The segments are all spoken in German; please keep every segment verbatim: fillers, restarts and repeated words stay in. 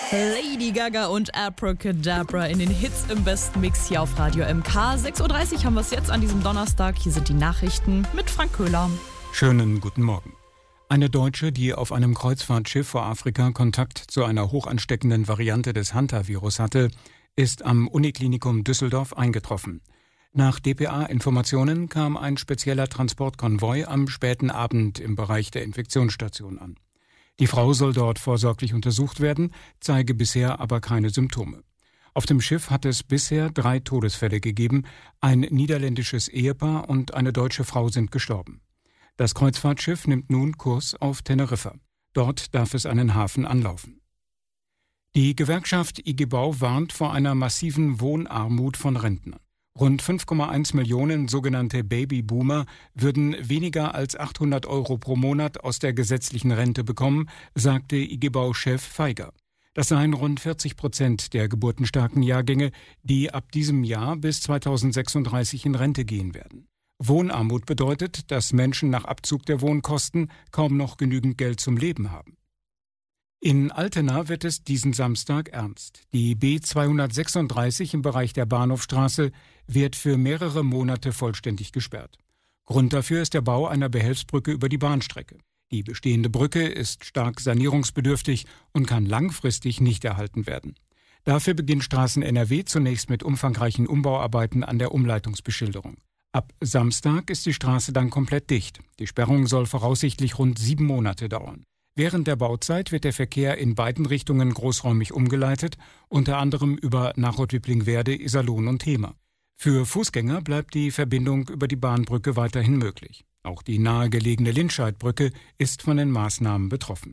Lady Gaga und Abracadabra in den Hits im besten Mix hier auf Radio M K. sechs Uhr dreißig haben wir es jetzt an diesem Donnerstag. Hier sind die Nachrichten mit Frank Köhler. Schönen guten Morgen. Eine Deutsche, die auf einem Kreuzfahrtschiff vor Afrika Kontakt zu einer hochansteckenden Variante des Hantavirus hatte, ist am Uniklinikum Düsseldorf eingetroffen. Nach D P A-Informationen kam ein spezieller Transportkonvoi am späten Abend im Bereich der Infektionsstation an. Die Frau soll dort vorsorglich untersucht werden, zeige bisher aber keine Symptome. Auf dem Schiff hat es bisher drei Todesfälle gegeben. Ein niederländisches Ehepaar und eine deutsche Frau sind gestorben. Das Kreuzfahrtschiff nimmt nun Kurs auf Teneriffa. Dort darf es einen Hafen anlaufen. Die Gewerkschaft I G Bau warnt vor einer massiven Wohnarmut von Rentnern. Rund fünf Komma eins Millionen sogenannte Babyboomer würden weniger als achthundert Euro pro Monat aus der gesetzlichen Rente bekommen, sagte I G Bau-Chef Feiger. Das seien rund vierzig Prozent der geburtenstarken Jahrgänge, die ab diesem Jahr bis zweitausendsechsunddreißig in Rente gehen werden. Wohnarmut bedeutet, dass Menschen nach Abzug der Wohnkosten kaum noch genügend Geld zum Leben haben. In Altena wird es diesen Samstag ernst. Die B zweihundertsechsunddreißig im Bereich der Bahnhofstraße wird für mehrere Monate vollständig gesperrt. Grund dafür ist der Bau einer Behelfsbrücke über die Bahnstrecke. Die bestehende Brücke ist stark sanierungsbedürftig und kann langfristig nicht erhalten werden. Dafür beginnt Straßen N R W zunächst mit umfangreichen Umbauarbeiten an der Umleitungsbeschilderung. Ab Samstag ist die Straße dann komplett dicht. Die Sperrung soll voraussichtlich rund sieben Monate dauern. Während der Bauzeit wird der Verkehr in beiden Richtungen großräumig umgeleitet, unter anderem über Nachrotwippling-Werde, Iserlohn und Hemer. Für Fußgänger bleibt die Verbindung über die Bahnbrücke weiterhin möglich. Auch die nahegelegene Lindscheidbrücke ist von den Maßnahmen betroffen.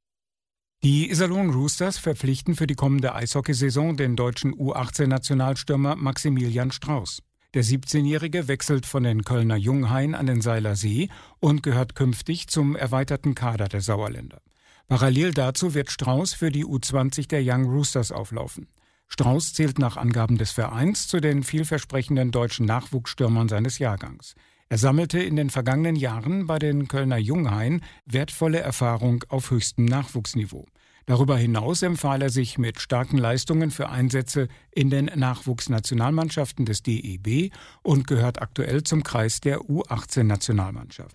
Die Iserlohn Roosters verpflichten für die kommende Eishockeysaison den deutschen U achtzehn-Nationalstürmer Maximilian Strauß. Der siebzehnjährige wechselt von den Kölner Junghain an den Seiler See und gehört künftig zum erweiterten Kader der Sauerländer. Parallel dazu wird Strauß für die U zwanzig der Young Roosters auflaufen. Strauß zählt nach Angaben des Vereins zu den vielversprechenden deutschen Nachwuchsstürmern seines Jahrgangs. Er sammelte in den vergangenen Jahren bei den Kölner Junghain wertvolle Erfahrung auf höchstem Nachwuchsniveau. Darüber hinaus empfahl er sich mit starken Leistungen für Einsätze in den Nachwuchsnationalmannschaften des D E B und gehört aktuell zum Kreis der U achtzehn-Nationalmannschaft.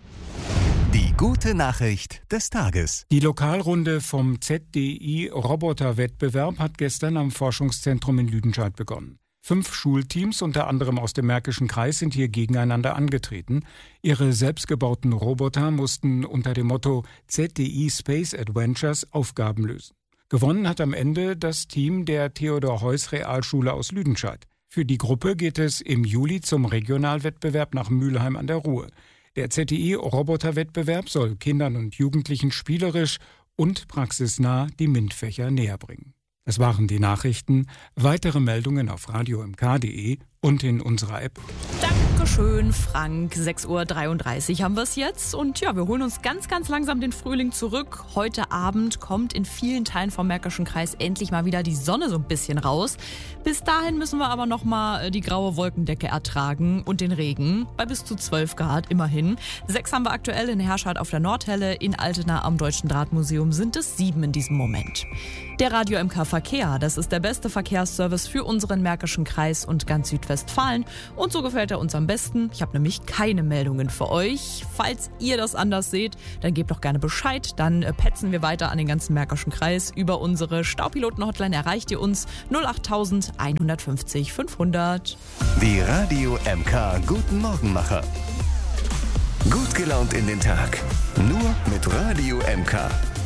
Die gute Nachricht des Tages. Die Lokalrunde vom Z D I-Roboterwettbewerb hat gestern am Forschungszentrum in Lüdenscheid begonnen. Fünf Schulteams, unter anderem aus dem Märkischen Kreis, sind hier gegeneinander angetreten. Ihre selbstgebauten Roboter mussten unter dem Motto Z D I Space Adventures Aufgaben lösen. Gewonnen hat am Ende das Team der Theodor-Heuss-Realschule aus Lüdenscheid. Für die Gruppe geht es im Juli zum Regionalwettbewerb nach Mülheim an der Ruhr. Der Z D I-Roboterwettbewerb soll Kindern und Jugendlichen spielerisch und praxisnah die MINT-Fächer näher bringen. Das waren die Nachrichten. Weitere Meldungen auf radio m k punkt d e und in unserer App. Dankeschön, Frank. sechs Uhr dreiunddreißig haben wir es jetzt. Und ja, wir holen uns ganz, ganz langsam den Frühling zurück. Heute Abend kommt in vielen Teilen vom Märkischen Kreis endlich mal wieder die Sonne so ein bisschen raus. Bis dahin müssen wir aber noch mal die graue Wolkendecke ertragen und den Regen bei bis zu zwölf Grad immerhin. Sechs haben wir aktuell in Herscheid auf der Nordhelle. In Altena am Deutschen Drahtmuseum sind es sieben in diesem Moment. Der Radio M K Verkehr, das ist der beste Verkehrsservice für unseren Märkischen Kreis und ganz Südwestfalen. Und so gefällt er uns am besten. Ich habe nämlich keine Meldungen für euch. Falls ihr das anders seht, dann gebt doch gerne Bescheid. Dann äh, petzen wir weiter an den ganzen Märkischen Kreis. Über unsere Staupiloten-Hotline erreicht ihr uns null acht eins fünf null fünfhundert. Die Radio M K Guten Morgenmacher. Gut gelaunt in den Tag. Nur mit Radio M K.